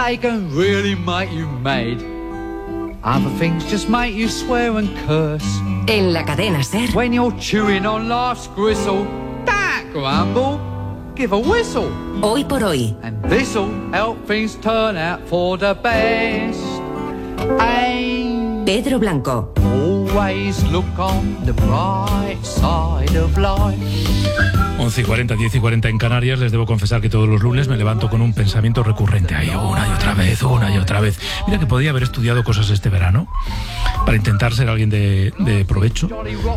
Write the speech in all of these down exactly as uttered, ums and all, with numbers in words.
They can really make you mad. Other things just make you swear and curse. En la cadena SER. When you're chewing on life's gristle, don't grumble, give a whistle. Hoy por hoy. And this'll help things turn out for the best. And Pedro Blanco. Always look on the bright side of life. once y cuarenta, diez y cuarenta en Canarias. Les debo confesar que todos los lunes me levanto con un pensamiento recurrente. Ay, una y otra vez, una y otra vez. Mira que podía haber estudiado cosas este verano para intentar ser alguien de, de provecho.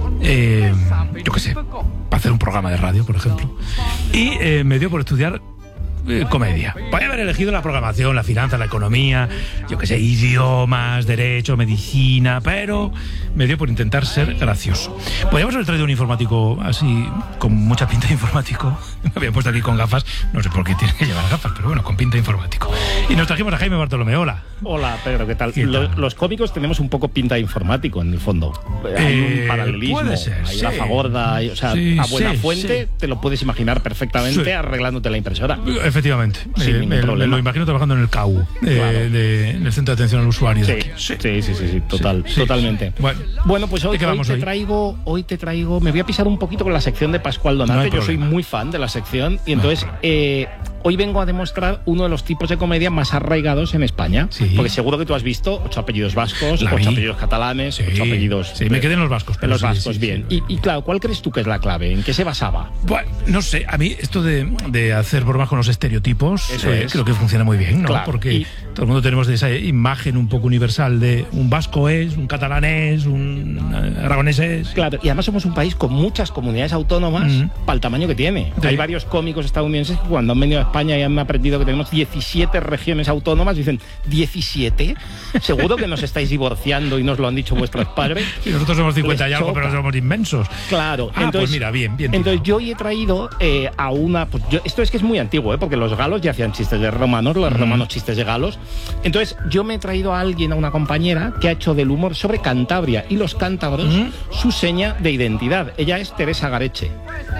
Eh, yo qué sé, para hacer un programa de radio, por ejemplo. Y eh, me dio por estudiar eh, comedia. Podría haber elegido la programación, la finanza, la economía, yo qué sé, idiomas, derecho, medicina, pero me dio por intentar ser gracioso. Podríamos haber traído un informático así, con mucha pinta de informático. Me había puesto aquí con gafas, no sé por qué tiene que llevar gafas, pero bueno, con pinta de informático. Y nos trajimos a Jaime Bartolomé. Hola. Hola, Pedro, ¿qué tal? ¿Qué tal? Los, los cómicos tenemos un poco pinta de informático, en el fondo. Hay Eh, un paralelismo, puede ser, hay sí. una fagorda, hay- o sea, Sí, a buena sí, fuente sí. te lo puedes imaginar perfectamente Sí. arreglándote la impresora. Efectivamente. Sin Eh, ningún me, me problema. lo imagino trabajando en el C A U, eh, Claro. de, en el Centro de Atención al Usuario. Sí, de aquí. sí, sí, sí, sí, total, Sí, sí, totalmente. sí. Bueno, Bueno, pues hoy, ¿de qué hoy vamos te hoy? traigo, hoy te traigo, me voy a pisar un poquito con la sección de Pascual No Donate. hay Yo soy problema. muy fan de la sección y No hay entonces problema. eh, hoy vengo a demostrar uno de los tipos de comedia más arraigados en España. Sí. Porque seguro que tú has visto ocho apellidos vascos, La ocho vi. apellidos catalanes, Sí, ocho apellidos. sí, me quedé en los vascos, En pero los sí, vascos, sí, bien. sí. Y, y claro, ¿cuál crees tú que es la clave? ¿En qué se basaba? Bueno, no sé, a mí esto de, de hacer bromas con los estereotipos, Eso eh, es. creo que funciona muy bien, ¿no? Claro, Porque y- todo el mundo tenemos de esa imagen un poco universal de un vasco es, un catalán es, un eh, aragonés es. Claro, y además somos un país con muchas comunidades autónomas Mm. para el tamaño que tiene. Sí. Hay varios cómicos estadounidenses que cuando han venido a España y han aprendido que tenemos diecisiete regiones autónomas, dicen, ¿diecisiete? ¿Seguro que nos estáis divorciando y nos lo han dicho vuestros padres? Y nosotros somos cincuenta y Les algo, choca. pero somos inmensos. Claro, Ah, pues mira, bien, bien Entonces tirado. yo hoy he traído eh, a una... Pues yo, esto es que es muy antiguo, ¿eh? Porque los galos ya hacían chistes de romanos, los romanos chistes de galos. Entonces yo me he traído a alguien, a una compañera, que ha hecho del humor sobre Cantabria y los cántabros Mm. su seña de identidad. Ella es Teresa Gareche.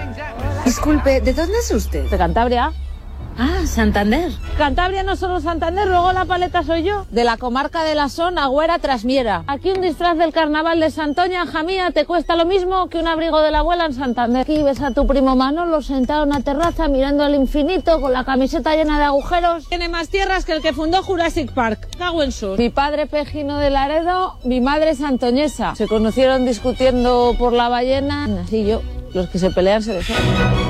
Disculpe, ¿de dónde es usted? De Cantabria. Ah, Santander. Cantabria no solo Santander, luego la paleta soy yo. De la comarca de la Son, Agüera, Trasmiera. Aquí un disfraz del carnaval de Santoña, Jamía, te cuesta lo mismo que un abrigo de la abuela en Santander. Aquí ves a tu primo Manolo sentado en una terraza mirando al infinito con la camiseta llena de agujeros. Tiene más tierras que el que fundó Jurassic Park. Cago en sus. Mi padre Pejino de Laredo, mi madre santoñesa. Se conocieron discutiendo por la ballena. Así yo, los que se pelean se desean.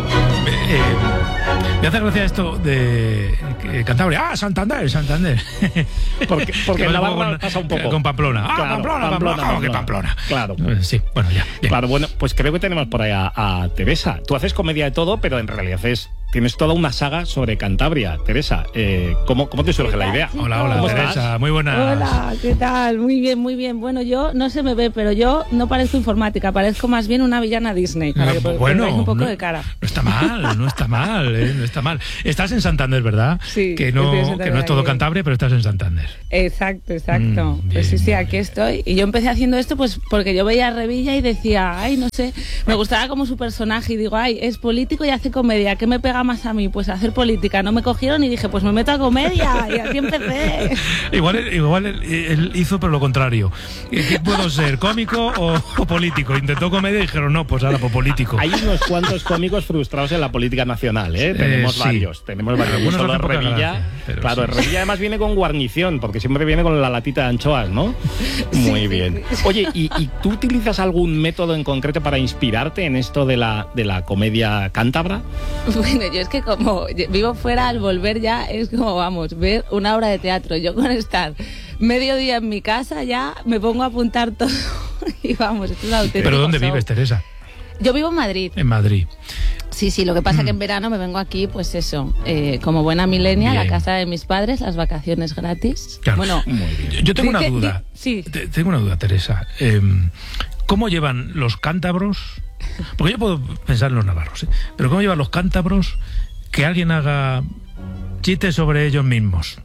Eh, me hace gracia esto de eh, Cantabria. Ah, Santander, Santander. Porque, porque Que en pasa Navarra con- pasa un poco. Con Pamplona. Ah, Claro, Pamplona, Pamplona. ¿Cómo que Pamplona? Claro. Eh, Sí, bueno, ya. bien. Claro, bueno, pues creo que tenemos por ahí a, a Teresa. Tú haces comedia de todo, pero en realidad es, tienes toda una saga sobre Cantabria. Teresa, eh, ¿cómo, ¿cómo te surge la idea? Hola, hola, ¿Cómo Teresa. estás? Muy buenas. Hola, ¿qué tal? Muy bien, muy bien. Bueno, yo no se me ve, pero yo no parezco informática, parezco más bien una villana Disney. Para que Ah, os bueno, veáis un poco no, de cara. no está mal, no está mal, eh, no está mal. Estás en Santander, ¿verdad? Sí, Que estoy en no, Santander, que no es todo aquí. Cantabria, pero estás en Santander. Exacto, exacto. Mm, bien, pues sí, sí, bien. aquí estoy. Y yo empecé haciendo esto pues porque yo veía a Revilla y decía, ay, no sé, me gustaba como su personaje y digo, ay, es político y hace comedia, ¿qué me pega más a mí? Pues hacer política. No me cogieron y dije, pues me meto a comedia y así empecé. Igual, él- igual él, él hizo pero lo contrario. ¿Qué puedo ser, cómico o, o político? Intentó comedia y dijeron, no, pues ahora por político. Hay unos cuantos cómicos frustrados en la política nacional, ¿eh? Tenemos sí. varios, tenemos varios. Algunos No solo hacen poca Revilla, gracia, pero claro, sí. Revilla además viene con guarnición, porque siempre viene con la latita de anchoas, ¿no? Muy bien. Oye, ¿y, y tú utilizas algún método en concreto para inspirarte en esto de la, de la comedia cántabra? Bueno, yo es que como vivo fuera, al volver ya es como, vamos, ver una obra de teatro. Yo con estar medio día en mi casa ya me pongo a apuntar todo y vamos, esto es auténtico. ¿Pero dónde show. vives, Teresa? Yo vivo en Madrid. En Madrid. Sí, sí, lo que pasa es que en verano me vengo aquí, pues eso, eh, como buena milenia, a la Bien. casa de mis padres, las vacaciones gratis. Claro. Bueno, Muy bien. Yo- Yo tengo Di una que- duda. di- sí. Te- Tengo una duda, Teresa. Eh, ¿Cómo llevan los cántabros? Porque yo puedo pensar en los navarros, ¿eh? Pero ¿cómo llevan los cántabros que alguien haga chistes sobre ellos mismos?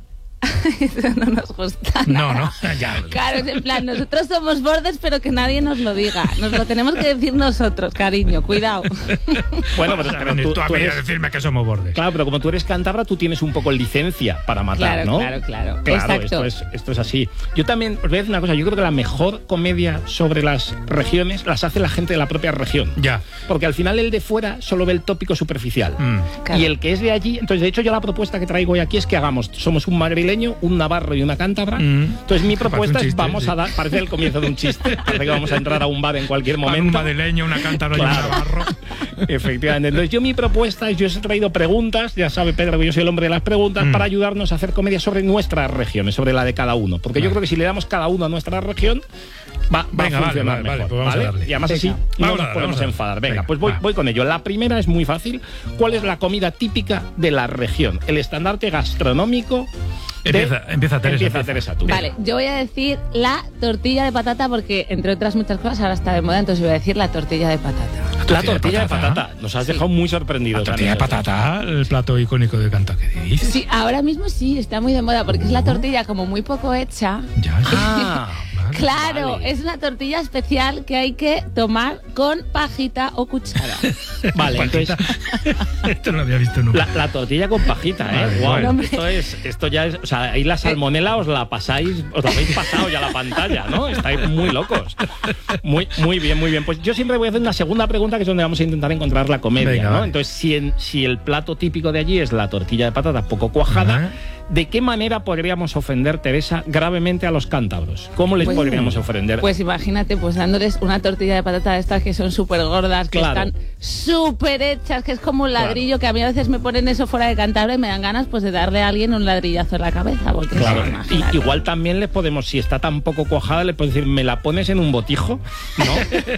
Eso no nos gusta. No, nada. no, ya. Claro, es en plan, nosotros somos bordes, pero que nadie nos lo diga. Nos lo tenemos que decir nosotros, cariño, cuidado. Bueno, pero, O sea, pero venir tú, tú a tú mí a eres... decirme que somos bordes. Claro, pero como tú eres cántabra, tú tienes un poco licencia para matar, Claro, ¿no? claro, claro. Claro, Exacto. esto es, esto es así. Yo también os voy a decir una cosa. Yo creo que la mejor comedia sobre las regiones las hace la gente de la propia región. Ya. Porque al final el de fuera solo ve el tópico superficial. Mm. Claro. Y el que es de allí... Entonces, de hecho, yo la propuesta que traigo hoy aquí es que hagamos... Somos un madrileño, un navarro y una cántabra. Mm. Entonces, mi propuesta Parece un es chiste, vamos sí. a dar... Parece el comienzo de un chiste. Parece que vamos a entrar a un bar en cualquier Para un momento. madrileño, una cántabra y Claro. un navarro. Efectivamente. Entonces, yo mi propuesta es, yo os he traído preguntas, ya sabe Pedro que yo soy el hombre de las preguntas, Mm. para ayudarnos a hacer comedia sobre nuestras regiones, sobre la de cada uno. Porque yo Vale. creo que si le damos cada uno a nuestra región, va, va Venga, a vale, funcionar vale, mejor. vale, pues vamos a ¿vale? darle. Y además así Venga. no Vamos a nos darle, podemos vamos a enfadar. darle. Venga, Venga, pues voy, va. voy con ello. La primera es muy fácil. ¿Cuál es la comida típica de la región? El estandarte gastronómico. de- Empieza, empieza Teresa. Empieza Teresa, tú. Vale, yo voy a decir la tortilla de patata porque, entre otras muchas cosas, ahora está de moda, entonces voy a decir la tortilla de patata. La tortilla de patata. Nos has dejado muy sorprendidos. La tortilla de Ana. patata, el plato icónico de Kentucky. ¿Qué dices? Sí, ahora mismo sí, está muy de moda porque es la tortilla como muy poco hecha. Ya, ya. Ah, Vale. Claro, Vale. es una tortilla especial que hay que tomar con pajita o cuchara. vale, entonces... Esto no lo había visto nunca. La, la tortilla con pajita, ¿eh? Vale, Guau, bueno. Hombre. esto es, esto ya es, o sea, ahí la salmonela os la pasáis, os la habéis pasado ya a la pantalla, ¿no? Estáis muy locos. Muy, muy bien, muy bien. Pues yo siempre voy a hacer una segunda pregunta que es donde vamos a intentar encontrar la comedia, Venga, ¿no? vale. Entonces, si, en- si el plato típico de allí es la tortilla de patata poco cuajada, Ajá. ¿de qué manera podríamos ofender, Teresa, gravemente a los cántabros? ¿Cómo les Pues- podríamos ofender? Pues imagínate, pues dándoles una tortilla de patata de estas que son súper gordas, que Claro. están súper hechas, que es como un ladrillo, que a mí a veces me ponen eso fuera de Cantabria y me dan ganas pues de darle a alguien un ladrillazo en la cabeza. Porque Claro, sí, y, imagínate. igual también les podemos, si está tan poco cuajada, le podemos decir, ¿me la pones en un botijo? ¿No?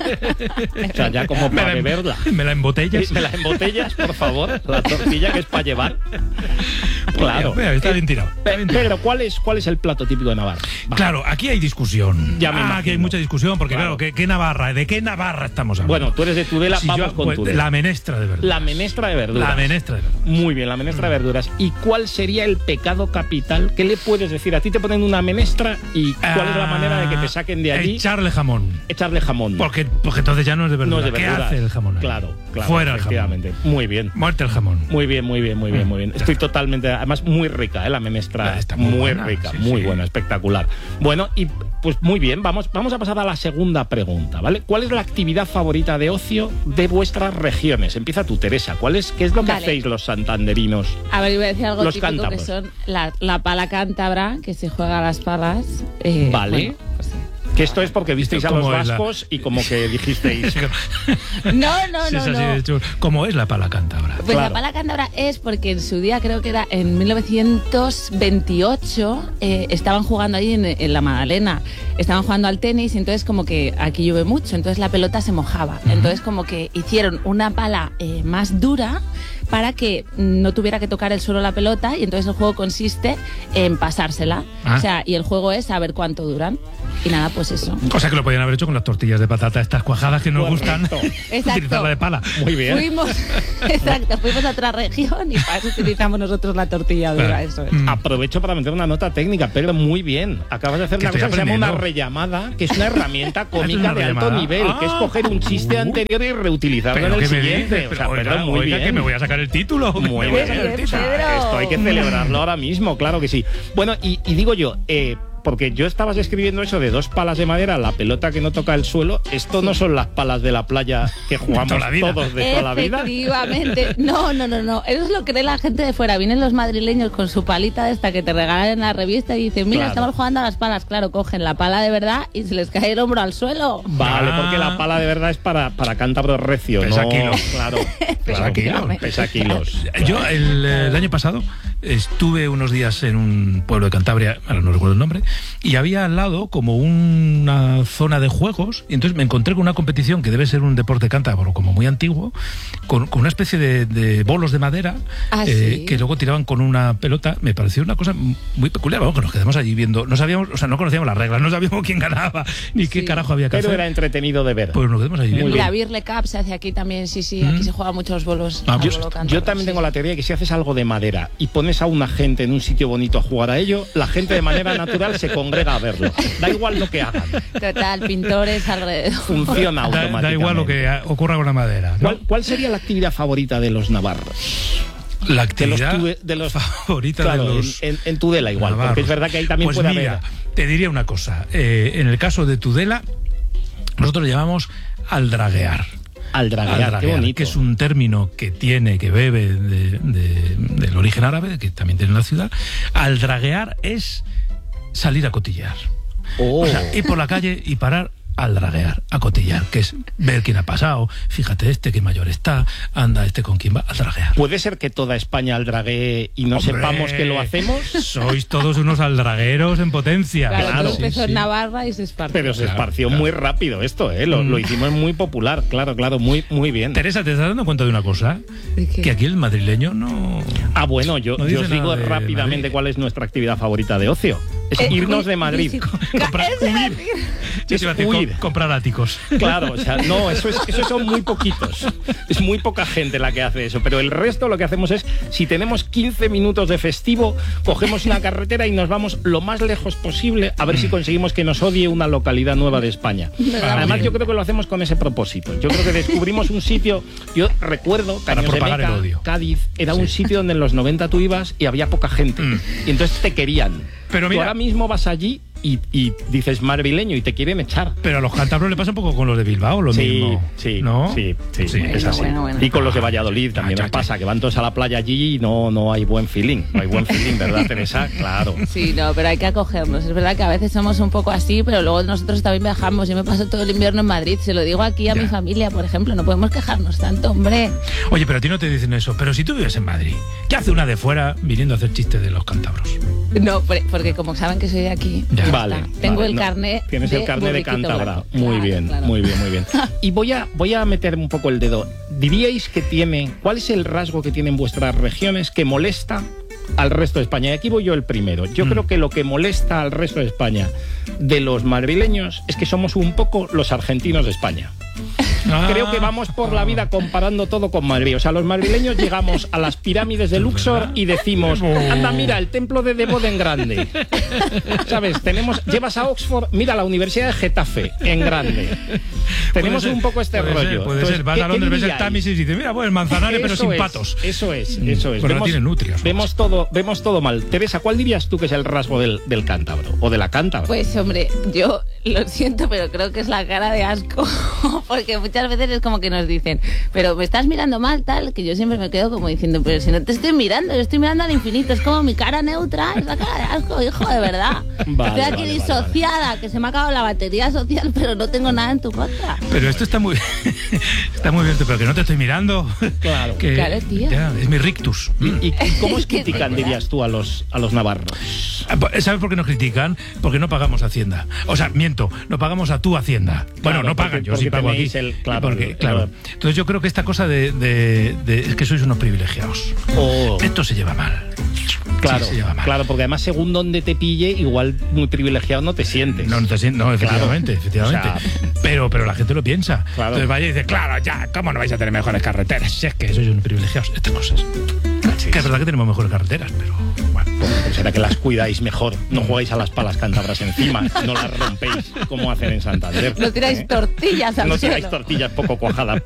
O sea, ya como Me para la, em- beberla. me la embotellas. ¿Me la embotellas, por favor? La tortilla que es para llevar. Claro. Mira, está bien tirado. Está Pe- bien tirado. Pedro, ¿cuál es, ¿cuál es el plato típico de Navarra? Va. Claro, aquí hay discusión. Ya me ah, imagino. aquí hay mucha discusión, porque Claro. claro, ¿qué, qué Navarra? ¿De qué Navarra estamos hablando? Bueno, tú eres de Tudela, Si vamos yo- con pues, Tudela. La menestra de verduras. La menestra de verduras. La menestra de verduras. Muy bien, la menestra de verduras. ¿Y cuál sería el pecado capital? ¿Qué le puedes decir? A ti te ponen una menestra y ¿cuál es la manera de que te saquen de allí? Echarle jamón. Echarle jamón. Porque, porque entonces ya no es de verdura. No es de ¿Qué verduras. hace el jamón ahí? Claro, claro. Fuera el jamón. efectivamente. Muy bien. Muerte el jamón. Muy bien, muy bien, muy bien, muy bien. Ya Estoy está. totalmente, además muy rica, ¿eh? La menestra Está muy muy, buena, rica, sí, muy sí. buena, espectacular. Bueno, y pues muy bien, vamos, vamos a pasar a la segunda pregunta, ¿vale? ¿Cuál es la actividad favorita de ocio de vuestras regiones? Empieza tú, Teresa. ¿Cuál es, ¿Qué es lo que Vale. hacéis los santanderinos? A ver, iba a decir algo Los típico cántabros. que son la, la pala cántabra, que se juega a las palas. eh, Vale. bueno, pues sí. Que esto es porque visteis a ¿Cómo los es la- vascos y como que dijisteis... No, no, Sí, no, es así no. de chulo. ¿Cómo es la pala cántabra? Pues Claro. la pala cántabra es porque en su día, creo que era en mil novecientos veintiocho, eh, estaban jugando ahí en, en la Magdalena, estaban jugando al tenis y entonces como que aquí llueve mucho, entonces la pelota se mojaba. Entonces como que hicieron una pala eh, más dura para que no tuviera que tocar el suelo la pelota y entonces el juego consiste en pasársela. Ah. O sea, y el juego es saber cuánto duran. Y nada, pues eso. Cosa que lo podían haber hecho con las tortillas de patata, estas cuajadas que nos gustan. Correcto. Exacto. Utilizarla de pala. Muy bien. Fuimos, exacto, fuimos a otra región y para eso utilizamos nosotros la tortilla dura, Claro. eso es. Mm. Aprovecho para meter una nota técnica, Pedro, muy bien. Acabas de hacer Que una estoy cosa que se llama una aprendiendo. rellamada, que es una herramienta ¿Es cómica una de alto rellamada? nivel, que es Ah. coger un chiste Uh. anterior y reutilizarlo Pero en el ¿qué me siguiente. dices? O sea, Pero, Pedro, oiga, muy oiga, bien. que me voy a sacar el título. que me Muy voy a bien, sacar el bien, título. Pedro. esto hay que celebrarlo ahora mismo, claro que sí. Bueno, y, y digo yo, eh, porque yo estabas escribiendo eso de dos palas de madera, la pelota que no toca el suelo, esto no son las palas de la playa que jugamos toda la vida. todos de toda la vida. Efectivamente. No, no, no, no. Eso es lo que cree la gente de fuera. Vienen los madrileños con su palita de esta que te regalan en la revista y dicen, mira, Claro. estamos jugando a las palas. Claro, cogen la pala de verdad y se les cae el hombro al suelo. Vale, Ah. porque la pala de verdad es para, para cántabro recio, Pesa no, kilos. claro, Pesa claro, kilos. pesa kilos. Yo el, eh, el año pasado estuve unos días en un pueblo de Cantabria, ahora no recuerdo el nombre, y había al lado como una zona de juegos, y entonces me encontré con una competición que debe ser un deporte cántabro como muy antiguo, con, con una especie de, de bolos de madera Ah, eh, ¿sí? que luego tiraban con una pelota. Me pareció una cosa muy peculiar, vamos, que nos quedamos allí viendo, no sabíamos, o sea, no conocíamos las reglas, no sabíamos quién ganaba, ni qué Sí. carajo había que Pero hacer. era entretenido de ver. Pues nos quedamos allí Muy viendo. La Birle Cup se hace aquí también, sí, sí. Aquí se juegan muchos bolos. Ah, al yo- bolo Yo cántabro, también sí. tengo la teoría de que si haces algo de madera y pones pones a una gente en un sitio bonito a jugar a ello, la gente de manera natural se congrega a verlo. Da igual lo que hagan. Total, pintores alrededor. Funciona Da, automáticamente. da igual lo que ocurra con la madera, ¿no? ¿Cuál, ¿Cuál sería la actividad favorita de los navarros? La De los, actividad tuve- de los favorita claro, de los en, en- en Tudela igual, navarros. porque es verdad que ahí también pues puede mira, haber. te diría una cosa. Eh, en el caso de Tudela, nosotros le llamamos aldraguear. Aldraguear, qué Aldraguear, bonito. que es un término que tiene, que bebe de- de- del origen árabe, que también tiene la ciudad. Aldraguear es salir a cotillear. Oh. O sea, ir por la calle y parar al draguear, a cotillar, que es ver quién ha pasado, fíjate este que mayor está, anda este con quién va, al draguear. ¿Puede ser que toda España aldraguee y no ¡Hombre! sepamos que lo hacemos? Sois todos unos aldragueros en potencia. Claro, Claro, todo sí, empezó sí. en Navarra y se esparció. Pero se Claro, esparció claro. muy rápido esto, ¿eh? Lo, lo hicimos muy popular, claro, claro, muy, muy bien. Teresa, ¿te estás dando cuenta de una cosa? ¿De qué? Que aquí el madrileño no... Ah, bueno, yo, No yo dice os digo nada de rápidamente Madrid. cuál es nuestra actividad favorita de ocio. Es Eh, irnos uy, de Madrid. sí, sí. Comprar, Eso iba a huir. decir. Yo te iba a decir, huir. co- comprar áticos. Claro, o sea, no, eso, es, eso son muy poquitos. Es muy poca gente la que hace eso. Pero el resto lo que hacemos es, si tenemos quince minutos de festivo, cogemos una carretera y nos vamos lo más lejos posible a ver si conseguimos que nos odie una localidad nueva de España. Además, yo creo que lo hacemos con ese propósito. Yo creo que descubrimos un sitio, yo recuerdo, Para Caños de propagar el Meca, odio. Cádiz, era un sitio donde en los noventa tú ibas y había poca gente. Y entonces te querían. Pero Tú mira- ahora mismo vas allí y, y dices madrileño y te quieren echar. Pero a los cántabros le pasa un poco con los de Bilbao, lo Sí, mismo. sí, ¿no? sí, sí, Sí, es así. bueno, bueno. Y con los de Valladolid Ya, también ya, nos ya. pasa, que van todos a la playa allí y no, no hay buen feeling. No hay buen feeling, ¿verdad, Teresa? Claro. Sí, no, pero hay que acogernos. Es verdad que a veces somos un poco así, pero luego nosotros también viajamos. Yo me paso todo el invierno en Madrid. Se lo digo aquí a Ya. mi familia, por ejemplo. No podemos quejarnos tanto, hombre. Oye, pero a ti no te dicen eso. Pero si tú vives en Madrid, ¿qué hace una de fuera viniendo a hacer chistes de los cántabros? No, por- porque como saben que soy de aquí, Ya. ya Vale. está. Tengo vale, el no. carné. Tienes el carné de burriquito Cántabra. blanco. Muy Claro, bien, claro. muy bien, muy bien. Y voy a, voy a meter un poco el dedo. ¿Diríais que tiene, cuál es el rasgo que tienen vuestras regiones que molesta al resto de España? Y aquí voy yo el primero. Yo Mm. creo que lo que molesta al resto de España de los madrileños es que somos un poco los argentinos de España. Creo que vamos por la vida comparando todo con Madrid. O sea, los madrileños llegamos a las pirámides de Luxor y decimos, anda, mira, el templo de Debod en grande. ¿Sabes? Tenemos, llevas a Oxford, mira, la Universidad de Getafe en grande. Tenemos Puede ser, un poco este puede rollo. ser, puede Entonces, ser. Vas ¿qué- a qué Londres, ves el diríais? Támesis y dices, mira, pues el Manzanares, pero Eso sin es, patos. Eso es, eso es. Bueno, no tiene nutrios, Vemos todo, vemos todo mal. Teresa, ¿cuál dirías tú que es el rasgo del, del cántabro? O de la cántabra. Pues hombre, yo lo siento, pero creo que es la cara de asco, porque muchas veces es como que nos dicen, pero me estás mirando mal, tal, que yo siempre me quedo como diciendo, pero si no te estoy mirando, yo estoy mirando al infinito, es como mi cara neutra, es la cara de asco, hijo, de verdad. Vale, estoy aquí vale, disociada, que se me ha acabado la batería social, pero no tengo nada en tu contra. Pero esto está muy está muy bien, pero que no te estoy mirando. Claro. Que- Claro, tío. ya, es mi rictus. ¿Y, y cómo os Es que critican, de verdad. dirías tú, a los, a los navarros? ¿Sabes por qué nos critican? Porque no pagamos Hacienda. O sea, miento, no pagamos a tu Hacienda. Bueno, no pagan, porque- yo sí porque pago aquí. tenéis el- claro, Porque, el- claro. el- Entonces yo creo que esta cosa de, de- de- es que sois unos privilegiados. Oh. Esto se lleva mal. Claro, Sí, se lleva mal. claro, porque además según donde te pille, igual muy privilegiado no te sientes. No, no, te sien- no, efectivamente, Claro. efectivamente. O sea, pero, pero la gente lo piensa. Claro. Entonces vaya y dice, claro, ya, ¿cómo no vais a tener mejores carreteras? Si es que sois unos privilegiados. Estas cosas. Sí, Que es verdad que tenemos mejores carreteras, pero bueno. Pues será que las cuidáis mejor, no jugáis a las palas cántabras encima, no las rompéis como hacen en Santander. No tiráis ¿Eh? tortillas al No cielo. tiráis tortillas poco cuajadas